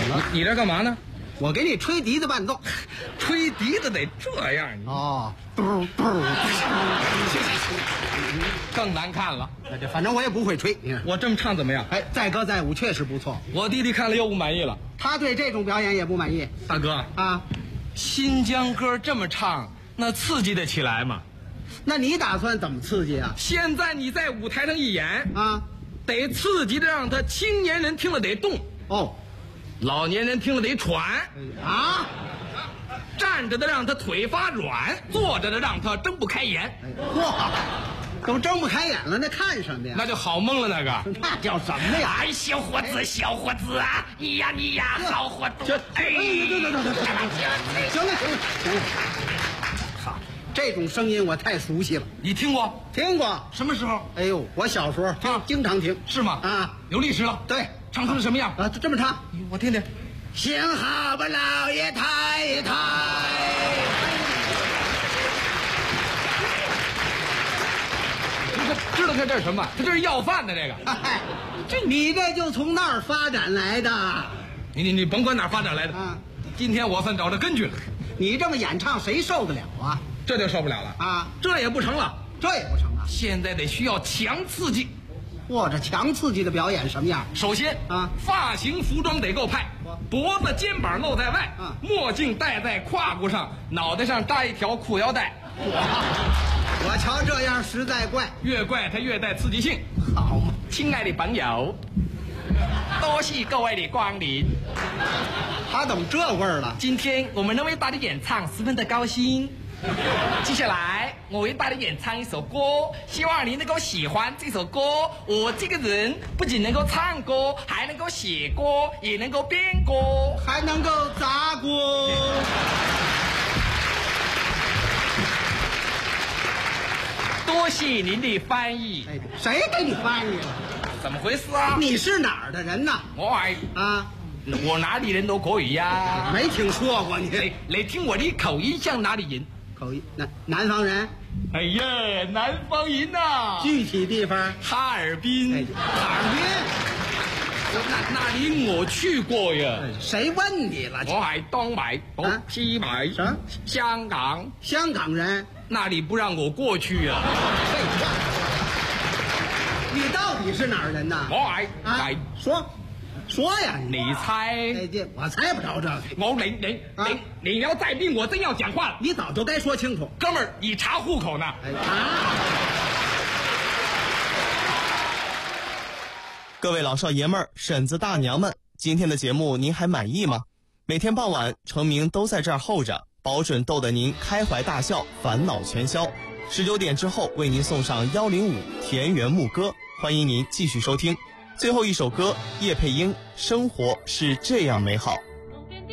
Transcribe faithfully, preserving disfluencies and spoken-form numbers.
了？ 你这干嘛呢？ 我给你吹笛子伴奏。 吹笛子得这样，你哦，嘟嘟， 更难看了。 这反正我也不会吹。你看， 我这么唱怎么样？ 哎，载歌载舞确实不错。 我弟弟看了又不满意了。 他对这种表演也不满意。 大哥啊， 新疆歌这么唱，那刺激得起来吗？ 那你打算怎么刺激啊？ 现在你在舞台上一演啊， 得刺激的让他青年人听了得动， 哦， 老年人听了得喘， 啊， 站着的让他腿发软，坐着的让他睁不开眼。 哇，都睁不开眼了，那看什么呀？ 那就好蒙了，那个那叫什么呀？ 哎，小伙子，小伙子啊，你呀你呀，好伙子！哎， 对对对对对，行了行了行了，好，这种声音我太熟悉了， 你听过？ 听过。 什么时候？ 哎呦，我小时候听啊经常听。 是吗？ 啊， 有历史了。 对， 唱出了什么样？ 啊，就这么唱。 我听听。 幸好吧，老爷太太。 知道他这是什么？他这是要饭的这个。 哎，这你这就从那儿发展来的。 你你你甭管哪儿发展来的， 啊， 今天我算找着根据了， 你这么演唱，谁受得了啊？ 这就受不了了啊， 这也不成了， 这也不成啊！ 现在得需要强刺激。 哇，这强刺激的表演什么样？ 首先啊， 发型服装得够派，脖子肩膀露在外， 啊， 墨镜戴在胯骨上，脑袋上扎一条裤腰带。 我瞧这样实在怪， 越怪它越带刺激性。 好嘛？ 亲爱的朋友，多谢各位的光临。 他怎么这味儿了？ 今天我们能为大家演唱，十分的高兴。接下来我为大家演唱一首歌，希望您能够喜欢这首歌。我这个人不仅能够唱歌，还能够写歌，也能够编歌， 还能够砸锅。 多谢您的翻译。 哎，谁给你翻译了？ 怎么回事啊？ 你是哪儿的人呐？ 我係啊， 我哪里人都可以呀、 没听说过你。 你你听我的口音像哪里人？ 口音南南方人， 哎呀，南方人呐、 具体地方哈尔滨。 哎哈尔那那里我去过呀。 滨。谁问你了？ 我係東北、 啊西北、 什麼香港， 香港人。 那里不让我過去呀、 废话，你到底是哪儿人呐？ 我係啊係， 说说呀！ 你猜？ 哎，这我猜不着这个。 我你你啊你你要再逼我真要講話了， 你早就该说清楚。 哥們兒，你查戶口呢？ 哎啊！ 各位老少爺們兒、嬸子大娘們，今天的節目您還滿意嗎？每天傍晚，程明都在這兒候着，保準逗得您開懷大笑，煩惱全消。十九點之後為您送上幺零五田園牧歌，歡迎您繼續收聽。最後一首歌，葉佩英《生活是這樣美好》。